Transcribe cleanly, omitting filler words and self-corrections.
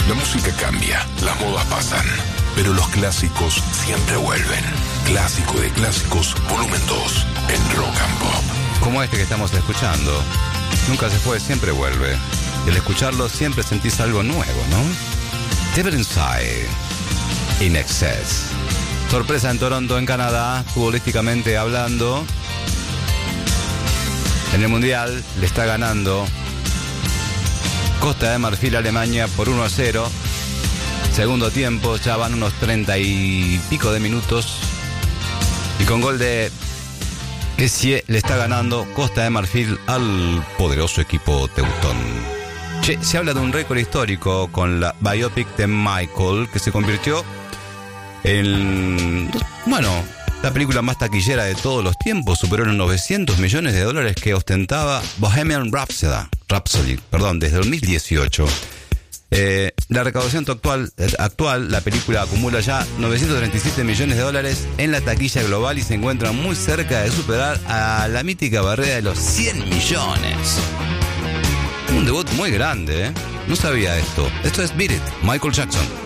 La música cambia, las modas pasan, pero los clásicos siempre vuelven. Clásico de clásicos, volumen 2, en Rock and Pop. Como este que estamos escuchando. Nunca se fue, siempre vuelve. Y al escucharlo siempre sentís algo nuevo, ¿no? Deep Inside, In Excess. Sorpresa en Toronto, en Canadá, futbolísticamente hablando. En el Mundial le está ganando Costa de Marfil a Alemania por 1-0. Segundo tiempo, ya van unos 30 y pico de minutos. Y con gol de Kessie le está ganando Costa de Marfil al poderoso equipo teutón. Se habla de un récord histórico con la biopic de Michael, que se convirtió en, la película más taquillera de todos los tiempos. Superó los $900 millones que ostentaba Bohemian Rhapsody, desde 2018. La recaudación actual, la película acumula ya $937 millones en la taquilla global y se encuentra muy cerca de superar a la mítica barrera de los 100 millones. Un debut muy grande, ¿eh? No sabía esto. Esto es Beat It, Michael Jackson.